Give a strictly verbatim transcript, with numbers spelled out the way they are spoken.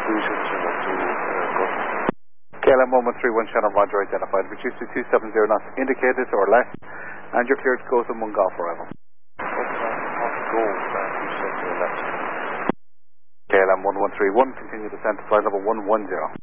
K L M one one three one Shannon Roger identified. Reduce to two seven zero knots indicated or less, and you're cleared to go to one golf arrival. K L M one one three one, continue descent to flight level one one zero.